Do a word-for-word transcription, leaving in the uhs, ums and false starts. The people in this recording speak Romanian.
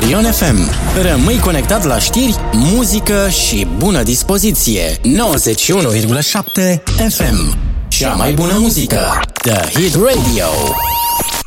Dorion F M. Rămâi conectat la știri, muzică și bună dispoziție. nouăzeci și unu virgulă șapte F M. Cea mai bună muzică. The Hit Radio.